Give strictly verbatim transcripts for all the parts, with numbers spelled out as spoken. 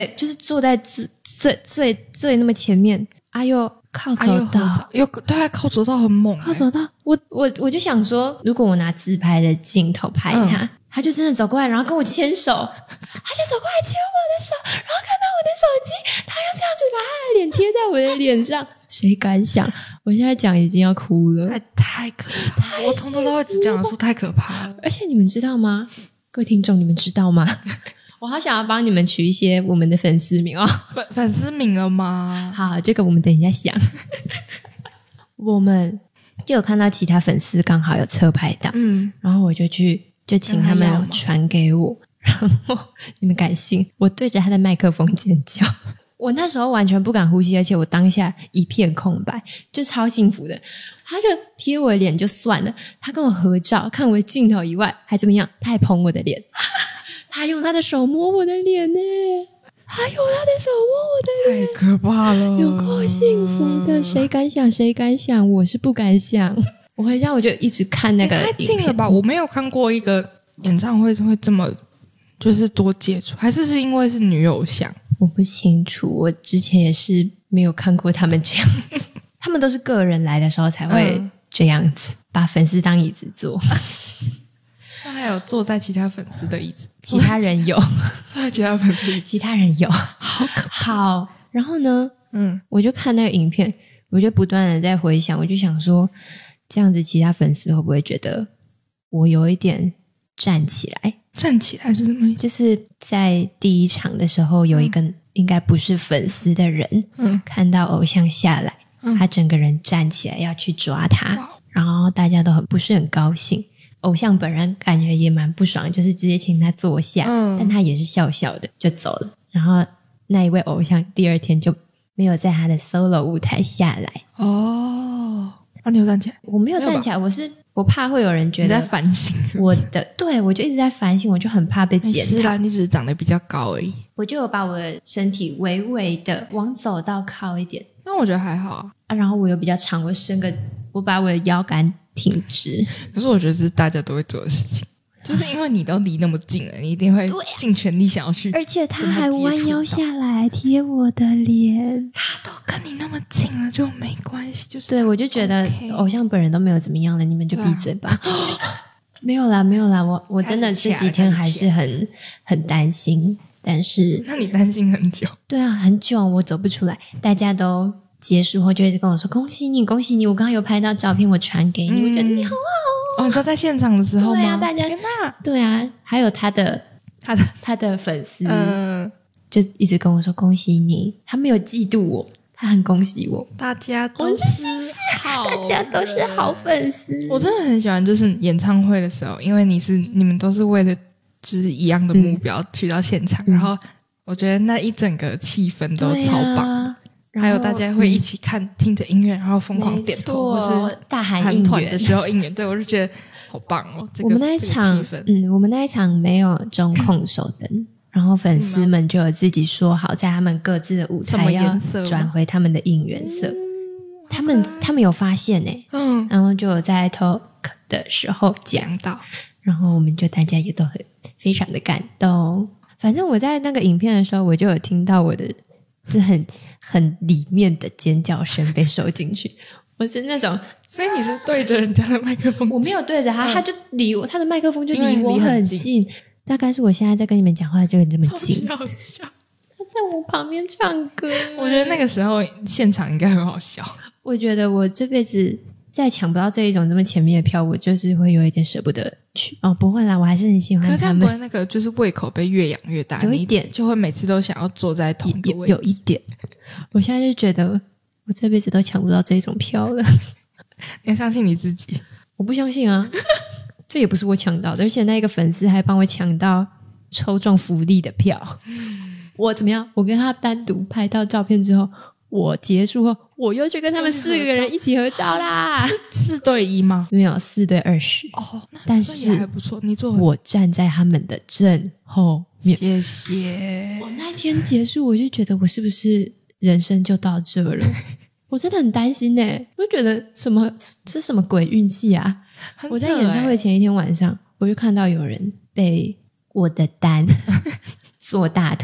就是坐在最最最最那么前面啊，又靠走道， 又对啊，靠走道很猛、欸， 靠走道。我我我就想说，如果我拿自拍的镜头拍他，嗯、他就真的走过来，然后跟我牵手，他就走过来牵我的手，然后看到我的手机，他又这样子把他的脸贴在我的脸上，谁敢想？我现在讲已经要哭了， 太太可怕了！我从头到尾只讲得出太可怕了。 而且你们知道吗？各位听众，你们知道吗？我好想要帮你们取一些我们的粉丝名哦。 粉粉丝名了吗？ 好，这个我们等一下想。我们就有看到其他粉丝刚好有侧拍到，嗯，然后我就去就请他们传给我，然后你们敢信？我对着他的麦克风尖叫。我那时候完全不敢呼吸，而且我当下一片空白，就超幸福的。他就贴我的脸就算了，他跟我合照，看我的镜头以外还怎么样？他还捧我的脸，他用他的手摸我的脸呢，他用他的手摸我的脸， 太可怕了， 有够幸福的。谁敢想？谁敢想？我是不敢想。我回家我就一直看那个影片， 太近了吧？我没有看过一个演唱会会这么就是多接触，还是是因为是女偶像？ 我不清楚，我之前也是没有看过他们这样子。他们都是个人来的时候才会这样子、嗯、把粉丝当椅子坐。 那还有坐在其他粉丝的椅子？ 其他人有坐在其他粉丝椅子， 其他人有， 好可怕。 好，然后呢嗯，我就看那个影片，我就不断的在回想，我就想说这样子其他粉丝会不会觉得我有一点站起来？ 站起来是什么意思？ 就是在第一场的时候有一个、嗯、应该不是粉丝的人嗯，看到偶像下来、嗯、他整个人站起来要去抓他、嗯、然后大家都很不是很高兴，偶像本人感觉也蛮不爽，就是直接请他坐下、嗯、但他也是笑笑的就走了。然后那一位偶像第二天就没有在他的 solo 舞台下来。 哦，啊你有站起来？ 我没有站起来，我是我怕会有人觉得你在反省我的，对，我就一直在反省，我就很怕被检讨。 是啦，你只是长得比较高而已。 我就有把我的身体微微的往走道靠一点， 那我觉得还好 啊, 啊然后我又比较长，我伸个我把我的腰杆挺直。 可是我觉得这是大家都会做的事情，就是因为你都离那么近了，你一定会尽全力想要去， 而且他还弯腰下来贴我的脸， 他都跟你那么近了就没关系。就是对，我就觉得偶像本人都没有怎么样了，你们就闭嘴吧。没有啦没有啦，我我真的这几天还是很很担心，但是那你担心很久？ 对啊，很久，我走不出来。大家都结束后就一直跟我说恭喜你恭喜你，我刚刚有拍到照片我传给你、嗯、我觉得你好好哦。你说在现场的时候吗？ 对啊，大家对啊，还有他的他的他的粉丝嗯，就一直跟我说恭喜你，他没有嫉妒我，他很恭喜我。 大家都是好， 大家都是好粉丝。 我真的很喜欢就是演唱会的时候，因为你是你们都是为了就是一样的目标去到现场、嗯、然后我觉得那一整个气氛都超棒的、啊、还有大家会一起看、嗯、听着音乐然后疯狂点头或是大喊应援的时候应援，对，我就觉得好棒哦、这个、 我们那一场、这个、嗯，我们那一场没有中控手灯然后粉丝们就有自己说好在他们各自的舞台要转回他们的应援色、嗯、他们他们有发现耶、欸、嗯，然后就有在 talk 的时候讲到，然后我们就大家也都很非常的感动。反正我在那个影片的时候我就有听到我的就很很里面的尖叫声被收进去。我是那种， 所以你是对着人家的麦克风？ 我没有对着他、嗯、他就离我，他的麦克风就离我很近，大概是我现在在跟你们讲话就这么近。 超级好笑， 他在我旁边唱歌。 我觉得那个时候现场应该很好笑。 我觉得我这辈子再抢不到这一种这么前面的票，我就是会有一点舍不得去。哦，不会啦，我还是很喜欢他们。 可是不会那个就是胃口被越养越大， 有一点就会每次都想要坐在同一个位置。 有一点，我现在就觉得我这辈子都抢不到这一种票了。 你要相信你自己。 我不相信啊。这也不是我抢到的，而且那个粉丝还帮我抢到抽中福利的票。我怎么样？我跟他单独拍到照片之后，我结束后我又去跟他们四个人一起合照啦。 是四对一吗？ 没有，四对二十。 哦， 但是也还不错。你做我站在他们的正后面。 谢谢。 我那天结束，我就觉得我是不是人生就到这了？我真的很担心耶、欸，我就觉得什么这是什么鬼运气啊！ 欸、 我在演唱会前一天晚上，我就看到有人被我的单坐大腿，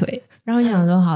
然后我想说好